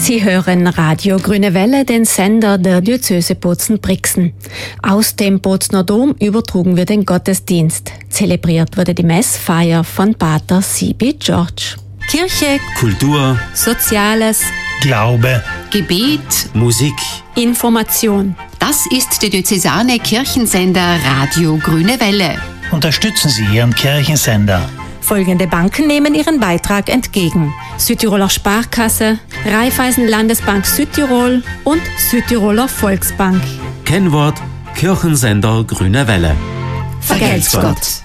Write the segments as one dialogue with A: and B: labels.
A: Sie hören Radio Grüne Welle, den Sender der Diözese Bozen-Brixen. Aus dem Bozener Dom übertrugen wir den Gottesdienst. Zelebriert wurde die Messfeier von Pater Sibi George. Kirche,
B: Kultur,
A: Soziales,
C: Glaube,
B: Gebet, Musik,
A: Information.
D: Das ist der diözesane Kirchensender Radio Grüne Welle.
C: unterstützen Sie Ihren Kirchensender.
A: Folgende Banken nehmen ihren Beitrag entgegen: Südtiroler Sparkasse, Raiffeisen Landesbank Südtirol und Südtiroler Volksbank.
B: Kennwort Kirchensender Grüne Welle.
A: Vergelt's Gott.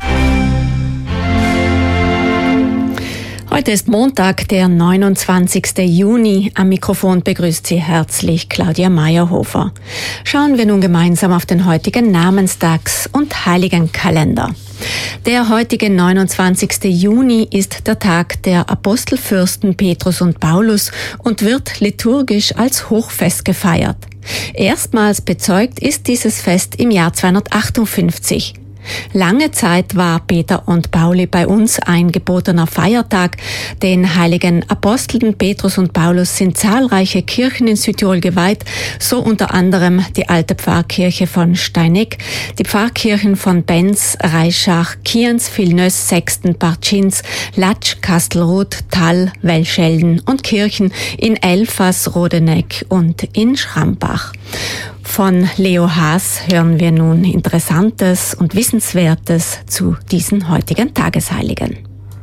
A: Heute ist Montag, der 29. Juni. Am Mikrofon begrüßt Sie herzlich Claudia Meyerhofer. Schauen wir nun gemeinsam auf den heutigen Namenstags- und Heiligenkalender. Der heutige 29. Juni ist der Tag der Apostelfürsten Petrus und Paulus und wird liturgisch als Hochfest gefeiert. Erstmals bezeugt ist dieses Fest im Jahr 258. Lange Zeit war Peter und Pauli bei uns ein gebotener Feiertag. Den heiligen Aposteln Petrus und Paulus sind zahlreiche Kirchen in Südtirol geweiht, so unter anderem die alte Pfarrkirche von Steineck, die Pfarrkirchen von Benz, Reischach, Kienz, Vilnös, Sexten, Bartschins, Latsch, Kastelruth, Thal, Welschelden und Kirchen in Elfas, Rodeneck und in Schrambach. Von Leo Haas hören wir nun Interessantes und Wissenswertes zu diesen heutigen Tagesheiligen.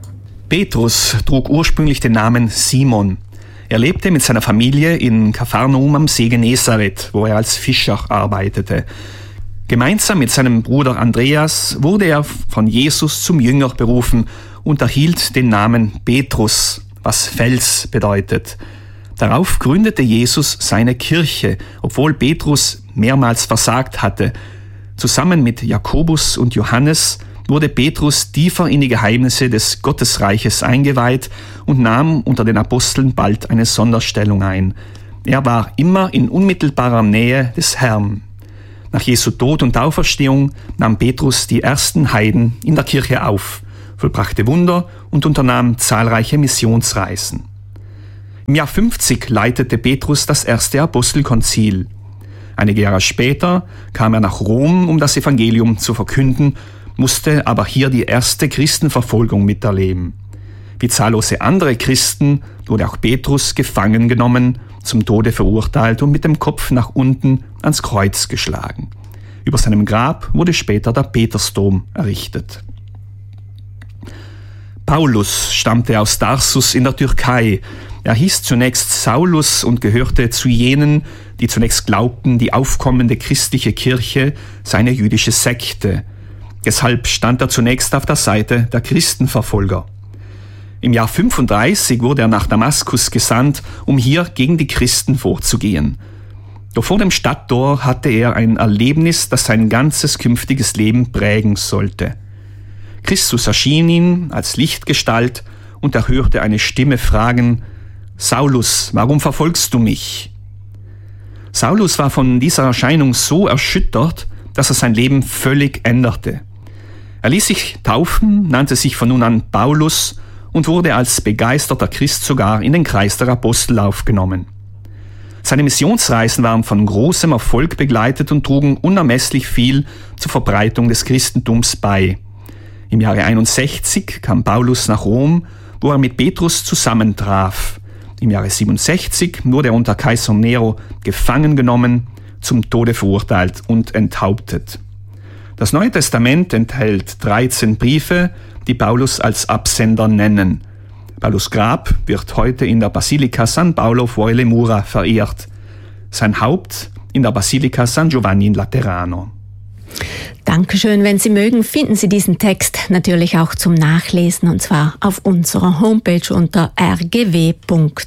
E: Petrus trug ursprünglich den Namen Simon. Er lebte mit seiner Familie in Kapharnaum am See Genezareth, wo er als Fischer arbeitete. Gemeinsam mit seinem Bruder Andreas wurde er von Jesus zum Jünger berufen und erhielt den Namen Petrus, was Fels bedeutet. Darauf gründete Jesus seine Kirche, obwohl Petrus mehrmals versagt hatte. Zusammen mit Jakobus und Johannes wurde Petrus tiefer in die Geheimnisse des Gottesreiches eingeweiht und nahm unter den Aposteln bald eine Sonderstellung ein. Er war immer in unmittelbarer Nähe des Herrn. Nach Jesu Tod und Auferstehung nahm Petrus die ersten Heiden in der Kirche auf, vollbrachte Wunder und unternahm zahlreiche Missionsreisen. Im Jahr 50 leitete Petrus das erste Apostelkonzil. Einige Jahre später kam er nach Rom, um das Evangelium zu verkünden, musste aber hier die erste Christenverfolgung miterleben. Wie zahllose andere Christen wurde auch Petrus gefangen genommen, zum Tode verurteilt und mit dem Kopf nach unten ans Kreuz geschlagen. Über seinem Grab wurde später der Petersdom errichtet. Paulus stammte aus Tarsus in der Türkei. Er hieß zunächst Saulus und gehörte zu jenen, die zunächst glaubten, die aufkommende christliche Kirche sei eine jüdische Sekte. Deshalb stand er zunächst auf der Seite der Christenverfolger. Im Jahr 35 wurde er nach Damaskus gesandt, um hier gegen die Christen vorzugehen. Doch vor dem Stadttor hatte er ein Erlebnis, das sein ganzes künftiges Leben prägen sollte. Christus erschien ihm als Lichtgestalt und er hörte eine Stimme fragen: Saulus, warum verfolgst du mich? Saulus war von dieser Erscheinung so erschüttert, dass er sein Leben völlig änderte. Er ließ sich taufen, nannte sich von nun an Paulus und wurde als begeisterter Christ sogar in den Kreis der Apostel aufgenommen. Seine Missionsreisen waren von großem Erfolg begleitet und trugen unermesslich viel zur Verbreitung des Christentums bei. Im Jahre 61 kam Paulus nach Rom, wo er mit Petrus zusammentraf. Im Jahre 67 wurde er unter Kaiser Nero gefangen genommen, zum Tode verurteilt und enthauptet. Das Neue Testament enthält 13 Briefe, die Paulus als Absender nennen. Paulus' Grab wird heute in der Basilika San Paolo fuori le Mura verehrt. Sein Haupt in der Basilika San Giovanni in Laterano.
A: Dankeschön. Wenn Sie mögen, finden Sie diesen Text natürlich auch zum Nachlesen, und zwar auf unserer Homepage unter rgw.it.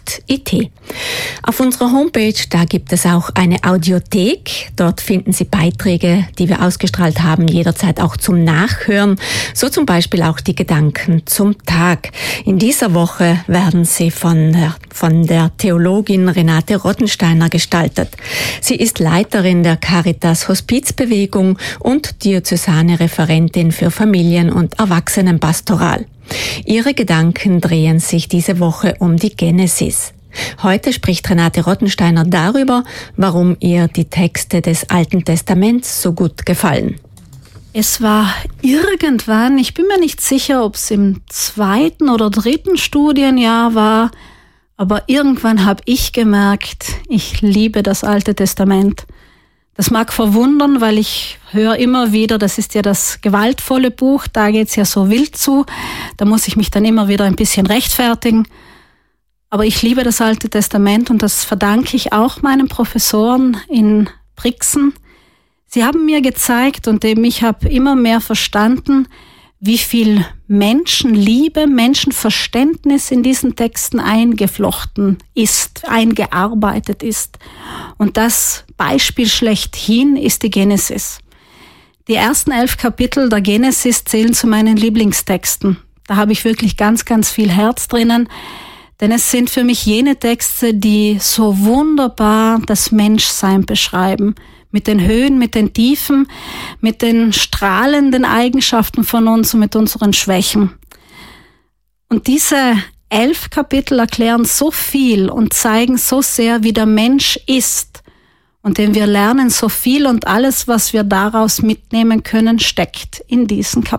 A: Auf unserer Homepage, da gibt es auch eine Audiothek. Dort finden Sie Beiträge, die wir ausgestrahlt haben, jederzeit auch zum Nachhören. So zum Beispiel auch die Gedanken zum Tag. In dieser Woche werden sie von der Theologin Renate Rottensteiner gestaltet. Sie ist Leiterin der Caritas Hospizbewegung und diözesane Referentin für Familien- und Erwachsenenpastoral. Ihre Gedanken drehen sich diese Woche um die Genesis. Heute spricht Renate Rottensteiner darüber, warum ihr die Texte des Alten Testaments so gut gefallen.
F: Es war irgendwann, ich bin mir nicht sicher, ob es im 2. oder 3. Studienjahr war, aber irgendwann habe ich gemerkt, ich liebe das Alte Testament. Das mag verwundern, weil ich höre immer wieder, das ist ja das gewaltvolle Buch, da geht's ja so wild zu, da muss ich mich dann immer wieder ein bisschen rechtfertigen. Aber ich liebe das Alte Testament und das verdanke ich auch meinen Professoren in Brixen. Sie haben mir gezeigt und eben ich habe immer mehr verstanden, wie viel Menschenliebe, Menschenverständnis in diesen Texten eingeflochten ist, eingearbeitet ist. Und das Beispiel schlechthin ist die Genesis. Die ersten 11 Kapitel der Genesis zählen zu meinen Lieblingstexten. Da habe ich wirklich ganz, ganz viel Herz drinnen. Denn es sind für mich jene Texte, die so wunderbar das Menschsein beschreiben. Mit den Höhen, mit den Tiefen, mit den strahlenden Eigenschaften von uns und mit unseren Schwächen. Und diese 11 Kapitel erklären so viel und zeigen so sehr, wie der Mensch ist. Und denn wir lernen so viel und alles, was wir daraus mitnehmen können, steckt in diesen Kapiteln.